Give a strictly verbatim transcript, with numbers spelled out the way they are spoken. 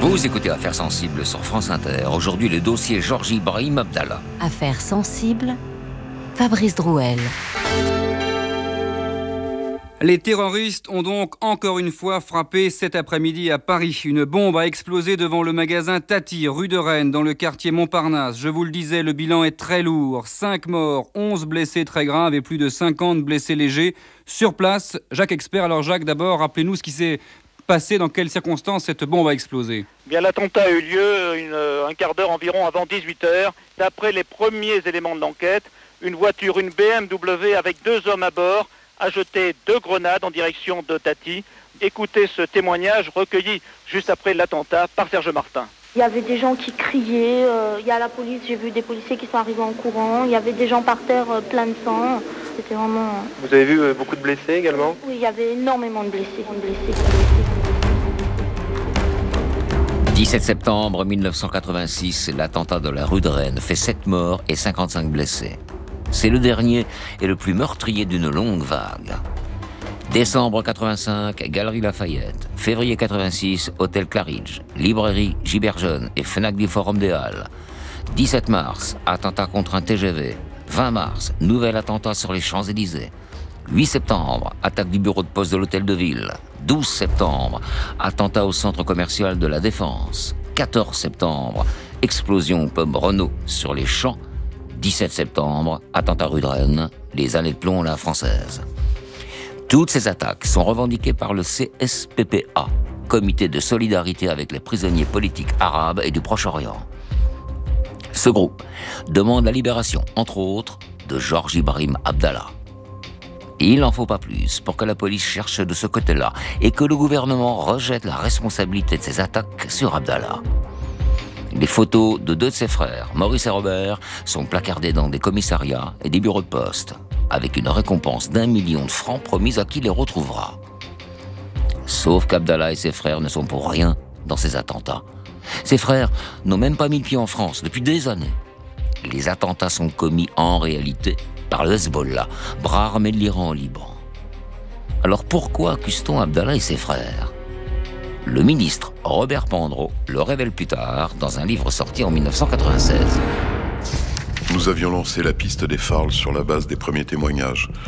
Vous écoutez Affaires sensibles sur France Inter. Aujourd'hui, le dossier Georges Ibrahim Abdallah. Affaires sensibles, Fabrice Drouel. Les terroristes ont donc encore une fois frappé cet après-midi à Paris. Une bombe a explosé devant le magasin Tati, rue de Rennes, dans le quartier Montparnasse. Je vous le disais, le bilan est très lourd. cinq morts, onze blessés très graves et plus de cinquante blessés légers. Sur place, Jacques Expert. Alors Jacques, d'abord, rappelez-nous ce qui s'est passé, dans quelles circonstances cette bombe a explosé. Bien, l'attentat a eu lieu une, un quart d'heure environ avant dix-huit heures. D'après les premiers éléments de l'enquête, une voiture, une B M W avec deux hommes à bord, a jeté deux grenades en direction de Tati. Écoutez ce témoignage recueilli juste après l'attentat par Serge Martin. Il y avait des gens qui criaient, euh, il y a la police, j'ai vu des policiers qui sont arrivés en courant, il y avait des gens par terre euh, plein de sang. C'était vraiment... Vous avez vu euh, beaucoup de blessés également ? Oui, il y avait énormément de blessés. De blessés. dix-sept septembre mille neuf cent quatre-vingt-six, l'attentat de la rue de Rennes fait sept morts et cinquante-cinq blessés. C'est le dernier et le plus meurtrier d'une longue vague. Décembre quatre-vingt-cinq, Galerie Lafayette. Février quatre-vingt-six, Hôtel Claridge, Librairie Giberjeune et Fnac du Forum des Halles. dix-sept mars, attentat contre un T G V. vingt mars, nouvel attentat sur les Champs-Élysées. huit septembre, attaque du bureau de poste de l'Hôtel de Ville. douze septembre, attentat au centre commercial de la Défense. quatorze septembre, explosion au pub Renault sur les Champs. dix-sept septembre, attentat rue de Rennes, les années de plomb à la française. Toutes ces attaques sont revendiquées par le C S P P A, Comité de solidarité avec les prisonniers politiques arabes et du Proche-Orient. Ce groupe demande la libération, entre autres, de Georges Ibrahim Abdallah. Il n'en faut pas plus pour que la police cherche de ce côté-là et que le gouvernement rejette la responsabilité de ces attaques sur Abdallah. Les photos de deux de ses frères, Maurice et Robert, sont placardées dans des commissariats et des bureaux de poste, avec une récompense d'un million de francs promise à qui les retrouvera. Sauf qu'Abdallah et ses frères ne sont pour rien dans ces attentats. Ses frères n'ont même pas mis le pied en France depuis des années. Les attentats sont commis en réalité par le Hezbollah, bras armé de l'Iran au Liban. Alors pourquoi accuse-t-on Abdallah et ses frères ? Le ministre Robert Pandreau le révèle plus tard dans un livre sorti en mille neuf cent quatre-vingt-seize. Nous avions lancé la piste des Farls sur la base des premiers témoignages.